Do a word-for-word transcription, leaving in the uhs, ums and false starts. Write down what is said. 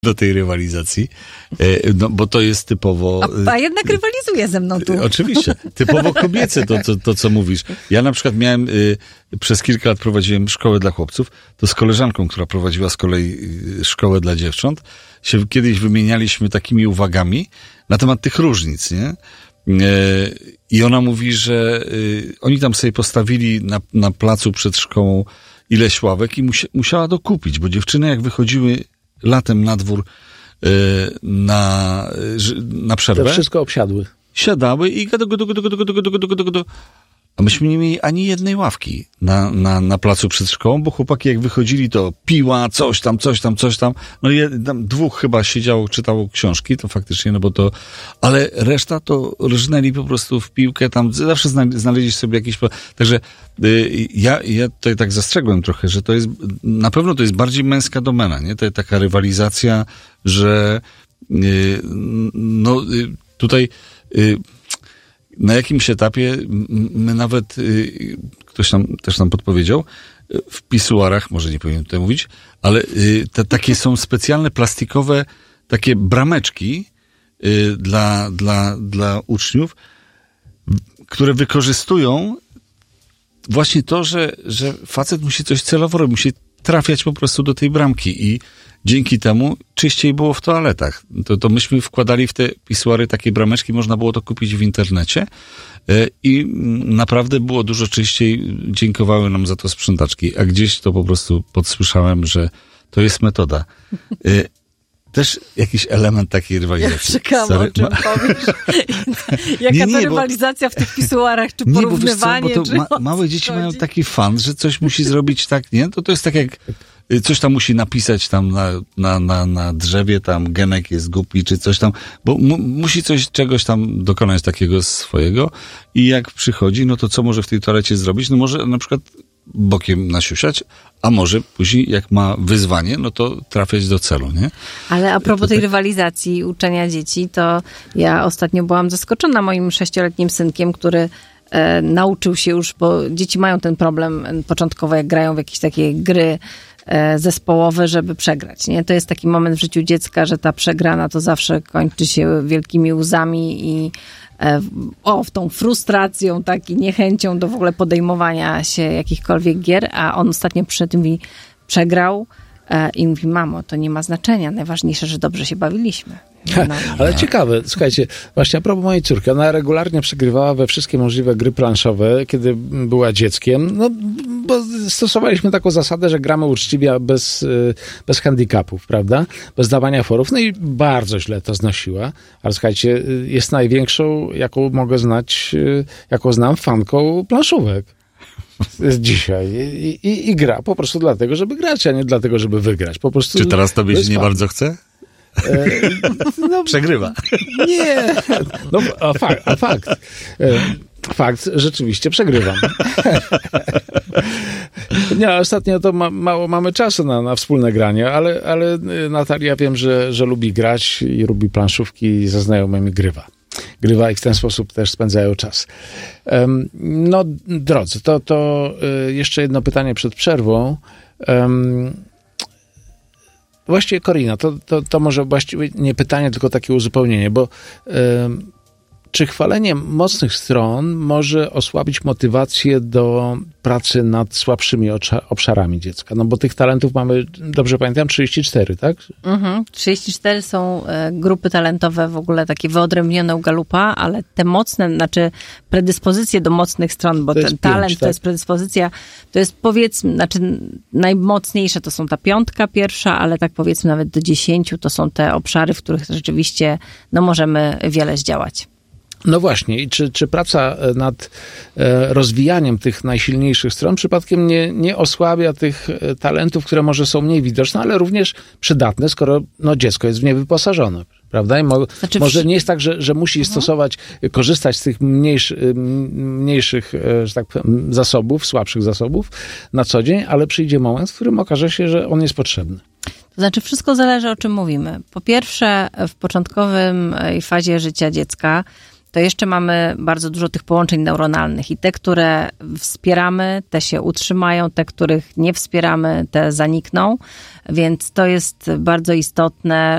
do tej rywalizacji, no bo to jest typowo... A, a jednak rywalizuje ze mną tu. Oczywiście. Typowo kobiece to, to, to, co mówisz. Ja na przykład miałem, przez kilka lat prowadziłem szkołę dla chłopców, to z koleżanką, która prowadziła z kolei szkołę dla dziewcząt, się kiedyś wymienialiśmy takimi uwagami na temat tych różnic, nie? I ona mówi, że oni tam sobie postawili na, na placu przed szkołą ileś ławek i musia, musiała dokupić, bo dziewczyny jak wychodziły latem na dwór na, na przerwę. To wszystko obsiadły. Siadały i gado, gado, gado, gado, gado, gado, gado, gado. A myśmy nie mieli ani jednej ławki na, na, na placu przed szkołą, bo chłopaki jak wychodzili, to piła, coś tam, coś tam, coś tam. No i tam dwóch chyba siedziało, czytało książki, to faktycznie, no bo to... Ale reszta to rżnęli po prostu w piłkę, tam zawsze znaleźli sobie jakieś... Także y, ja, ja tutaj tak zastrzegłem trochę, że to jest... Na pewno to jest bardziej męska domena, nie? To jest taka rywalizacja, że y, no y, tutaj... Y, na jakimś etapie my nawet, y, ktoś tam też nam podpowiedział, w pisuarach, może nie powinien tutaj mówić, ale y, te, takie są specjalne plastikowe takie brameczki y, dla, dla, dla uczniów, które wykorzystują właśnie to, że, że facet musi coś celowo robić, musi trafiać po prostu do tej bramki i dzięki temu czyściej było w toaletach. To, to myśmy wkładali w te pisuary takie brameczki, można było to kupić w internecie i naprawdę było dużo czyściej. Dziękowały nam za to sprzątaczki, a gdzieś to po prostu podsłyszałem, że to jest metoda. Też jakiś element takiej rywalizacji. Ja czekam, o czym ma... powiesz. Jaka nie, nie, to rywalizacja bo... w tych pisuarach, czy nie, porównywanie? Bo, bo to ma, małe dzieci chodzi? Mają taki fan, że coś musi zrobić tak, nie? To, to jest tak jak coś tam musi napisać tam na, na, na, na drzewie, tam Genek jest głupi, czy coś tam, bo mu, musi coś, czegoś tam dokonać takiego swojego i jak przychodzi, no to co może w tej toalecie zrobić? No może na przykład bokiem nasiusiać, a może później jak ma wyzwanie, no to trafiać do celu, nie? Ale a propos to tej tak... rywalizacji, uczenia dzieci, to ja ostatnio byłam zaskoczona moim sześcioletnim synkiem, który e, nauczył się już, bo dzieci mają ten problem początkowo, jak grają w jakieś takie gry e, zespołowe, żeby przegrać, nie? To jest taki moment w życiu dziecka, że ta przegrana to zawsze kończy się wielkimi łzami i o, w tą frustracją, tak, i niechęcią do w ogóle podejmowania się jakichkolwiek gier, a on ostatnio przy tym mówi, przegrał e, i mówi, mamo, to nie ma znaczenia, najważniejsze, że dobrze się bawiliśmy. No, ale ciekawe, słuchajcie, właśnie a propos mojej córki, ona regularnie przegrywała we wszystkie możliwe gry planszowe, kiedy była dzieckiem, no bo stosowaliśmy taką zasadę, że gramy uczciwie, bez, bez handicapów, prawda? Bez dawania forów, no i bardzo źle to znosiła, ale słuchajcie, jest największą, jaką mogę znać, jaką znam fanką planszówek. Dzisiaj I, i, i gra po prostu dlatego, żeby grać, a nie dlatego, żeby wygrać. Po prostu. Czy teraz tobie się nie bardzo chce? E, no, przegrywa. Nie. No, a, fakt, a fakt. E, fakt, rzeczywiście przegrywam. Nie, ostatnio to ma, mało mamy czasu na, na wspólne granie, ale, ale Natalia wiem, że, że lubi grać i lubi planszówki i ze znajomymi grywa. Grywa i w ten sposób też spędzają czas. Um, no, drodzy, to, to y, jeszcze jedno pytanie przed przerwą. Um, Właściwie, Korina, to, to, to może właściwie nie pytanie, tylko takie uzupełnienie, bo y, czy chwalenie mocnych stron może osłabić motywację do pracy nad słabszymi obszarami dziecka? No bo tych talentów mamy, dobrze pamiętam, trzydzieści cztery, tak? Mhm. trzydzieści cztery są grupy talentowe w ogóle takie wyodrębnione u Galupa, ale te mocne, znaczy predyspozycje do mocnych stron, bo ten pięć, talent tak? To jest predyspozycja, to jest powiedzmy, znaczy najmocniejsze to są ta piątka pierwsza, ale tak powiedzmy nawet do dziesięciu to są te obszary, w których rzeczywiście no, możemy wiele zdziałać. No właśnie, i czy, czy praca nad e, rozwijaniem tych najsilniejszych stron przypadkiem nie, nie osłabia tych talentów, które może są mniej widoczne, ale również przydatne, skoro no, dziecko jest w nie wyposażone, prawda? I mo, znaczy, może nie jest tak, że, że musi mhm. stosować, korzystać z tych mniejszy, mniejszych, że tak powiem, zasobów, słabszych zasobów na co dzień, ale przyjdzie moment, w którym okaże się, że on jest potrzebny. To znaczy wszystko zależy, o czym mówimy. Po pierwsze, w początkowym fazie życia dziecka to jeszcze mamy bardzo dużo tych połączeń neuronalnych i te, które wspieramy, te się utrzymają, te, których nie wspieramy, te zanikną, więc to jest bardzo istotne,